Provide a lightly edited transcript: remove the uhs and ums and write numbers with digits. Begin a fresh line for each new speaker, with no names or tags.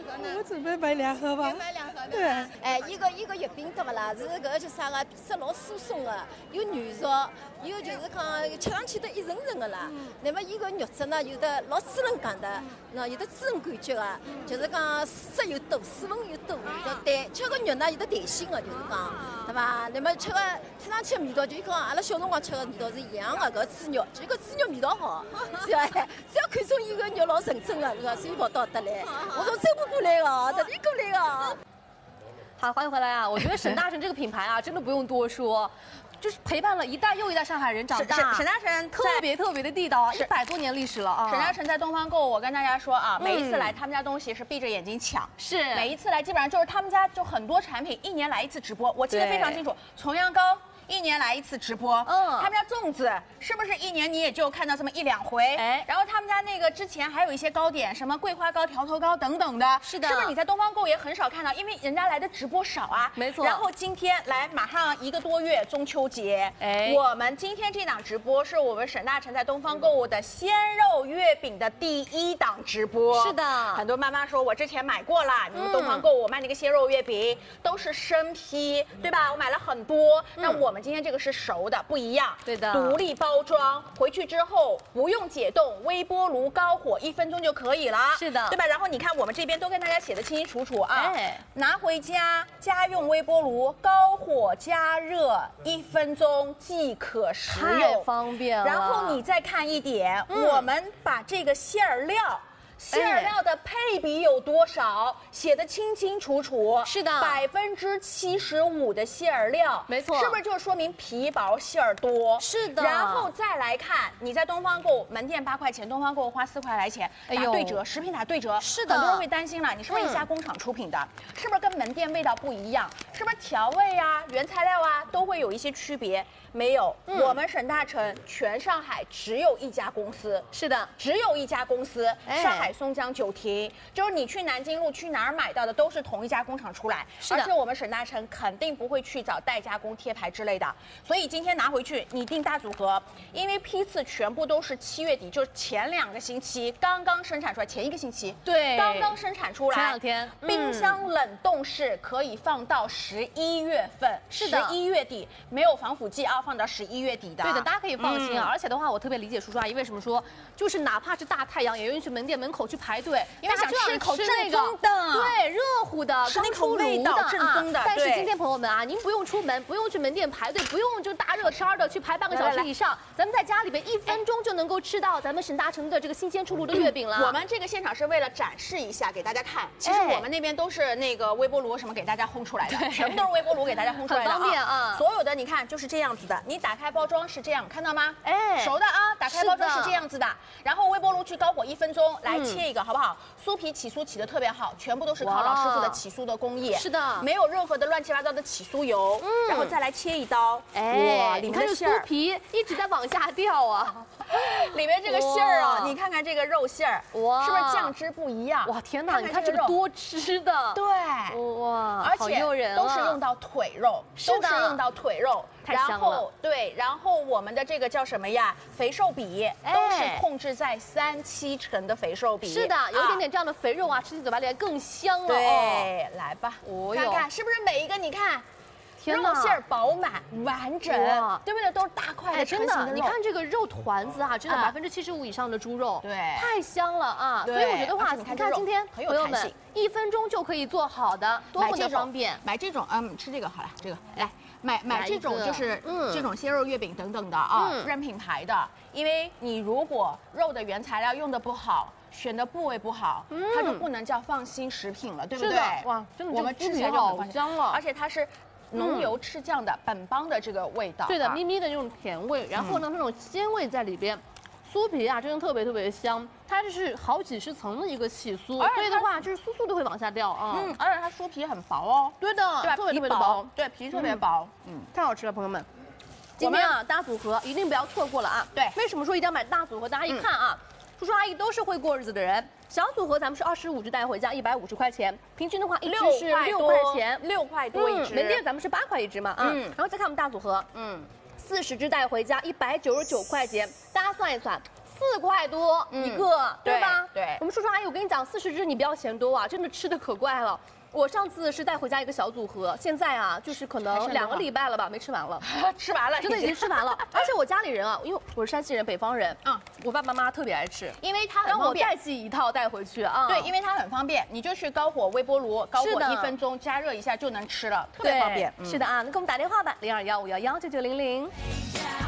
盒呢？
我准备买2盒吧。
买2盒的。
对。
哎，一个月饼对不啦？是搿个叫啥个？皮质老酥松的，有软熟，有就是讲吃上去都一层层的啦。那么伊个肉质呢，有的老水润感的，那有的滋润感觉的，就是讲水质又多，水分又多，就弹吃个肉呢有的弹性的，就是讲，对吧？那么吃上去的味道，就跟阿拉小辰光吃的味道是一样的。搿猪肉，就搿猪肉味道好，只要看中伊个肉老纯正的，是吧？所以跑到得来，我从周边过来的，特地过来的。
好，欢迎回来啊！我觉得沈大成这个品牌啊，真的不用多说，就是陪伴了一代又一代上海人长大。
沈大成
特别的地道啊，100多年历史了啊！
沈大成在东方购物，我跟大家说啊，每一次来他们家东西是闭着眼睛抢，
是
每一次来基本上就是他们家就很多产品1年来1次直播，我记得非常清楚，重阳糕。1年来1次直播，他们家粽子是不是1年你也就看到这么1、2回？哎，然后他们家那个之前还有一些糕点，什么桂花糕、条头糕等等的，
是的，
是不是你在东方购也很少看到？因为人家来的直播少啊，
没错。
然后今天来马上1个多月中秋节，哎，我们今天这档直播是我们沈大成在东方购物的鲜肉月饼的第1档直播，
是的。
很多妈妈说我之前买过了，你们东方购物卖那个鲜肉月饼都是生批，对吧？我买了很多，那我们今天这个是熟的不一样，
对的，
独立包装，回去之后不用解冻，微波炉高火1分钟就可以了，
是的，
对吧？然后你看我们这边都跟大家写的清清楚楚啊，哎，拿回家家用微波炉高火加热1分钟即可食用，
太方便了。
然后你再看一点，我们把这个馅儿料。馅料的配比有多少？写的清清楚楚。
是的
，75%的馅料，
没错，
是不是就说明皮薄馅儿多？
是的。
然后再来看，你在东方购门店8块钱，东方购花4块来钱，打对折，食品打对折。
是的，
很多人会担心了，你是不是一家工厂出品的？是不是跟门店味道不一样？是不是调味啊、原材料啊都会有一些区别？没有，我们沈大成全上海只有1家公司。
是的，
只有1家公司，上海松江九亭，就是你去南京路去哪儿买到的都是同一家工厂出来，而且我们沈大成肯定不会去找代加工贴牌之类的，所以今天拿回去你订大组合，因为批次全部都是7月底，就是前2个星期刚刚生产出来，前1个星期
对，
刚刚生产出来，
前2天，
冰箱冷冻室可以放到11月份，
是的
，11月底没有防腐剂啊，放到11月底的，
对的，大家可以放心啊。而且的话，我特别理解叔叔阿姨为什么说，就是哪怕是大太阳，也愿意去门店门口去排队，
因为想吃口正
那个
宗的，
对，热乎的，
是那口味道正宗的。
但是今天朋友们啊，您不用出门，不用去门店排队，不用就大热天的去排半个小时以上，咱们在家里边1分钟就能够吃到咱们沈大成的这个新鲜出炉的月饼了。
我们这个现场是为了展示一下给大家看，其实我们那边都是那个微波炉什么给大家烘出来的，全部都是微波炉给大家烘出来的，
很方便啊。
所有的你看就是这样子的，你打开包装是这样，看到吗？哎，熟的啊，打开包装是这样子的，然后微波炉去高火1分钟，来切一个好不好？酥皮起酥起的特别好，全部都是靠老师傅的起酥的工艺，
是的，
没有任何的乱七八糟的起酥油，然后再来切一刀，
哇，里面的酥皮一直在往下掉啊，
里面这个馅儿啊，你看看这个肉馅儿，哇，是不是酱汁不一样？
哇，天哪，你看这个多汁的，
对，
哇，
而且都是用到腿肉，都是用到腿肉。然后对，然后我们的这个叫什么呀？肥瘦比都是控制在3、7成的肥瘦比。
是的，有一点点这样的肥肉啊，吃进嘴巴里更香了。
对，来吧，看看是不是每一个你看。肉馅饱满完整，对不对？都是大块的成型的肉。
你看这个肉团子啊，真的75%以上的猪肉，
对，
太香了啊！所以我觉得话，你看今天朋友们1分钟就可以做好的，多么的方便。
买这种，吃这个好了，这个来买这种就是这种鲜肉月饼等等的啊，认品牌的，因为你如果肉的原材料用的不好。选的部位不好，它就不能叫放心食品了，对不对？
哇，真的，
我们吃起来就很
香了，
而且它是浓油赤酱的本帮的这个味道，
对的，咪咪的那种甜味，然后呢，那种鲜味在里边，酥皮啊，真的特别的香，它就是好几十层的一个起酥，所以的话就是酥都会往下掉啊，
而且它酥皮很薄哦，
对的，
对吧？
特别的薄，
对，皮特别薄，
太好吃了，朋友们。今天啊，大组合一定不要错过了啊！
对，
为什么说一定要买大组合？大家一看啊。叔叔阿姨都是会过日子的人，小组合咱们是25只带回家，150块钱，平均的话一只是6块钱
，6块多一只。
门店咱们是8块一只嘛，然后再看我们大组合，40只带回家，199块钱，大家算一算 4块多一个，对吧？
对。
我们叔叔阿姨，我跟你讲，40只你不要嫌多啊，真的吃的可怪了。我上次是带回家一个小组合，现在啊，就是可能2个礼拜了吧，没吃完了，
吃完了，
真的已经吃完了。而且我家里人啊，因为我是山西人，北方人啊，我爸爸妈妈特别爱吃，
因为它很方便。
让我再寄一套带回去啊。
对，因为它很方便，你就去高火微波炉，高火1分钟加热一下就能吃了，特别方便。
是的啊，那给我们打电话吧，0215119900。